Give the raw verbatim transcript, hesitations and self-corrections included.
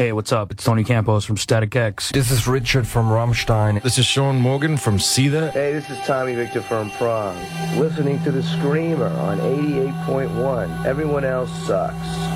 Hey, what's up? It's Tony Campos from Static X. This is Richard from Rammstein. This is Sean Morgan from Seether. Hey, this is Tommy Victor from Prong. Listening to The Screamer on eighty-eight point one. Everyone else sucks.